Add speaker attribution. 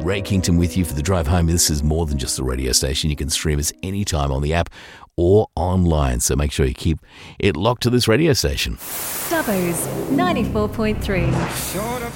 Speaker 1: Ray Kington with you for the drive home. This is more than just a radio station. You can stream us anytime on the app or online. So make sure you keep it locked to this radio station.
Speaker 2: Dubbo's 94.3.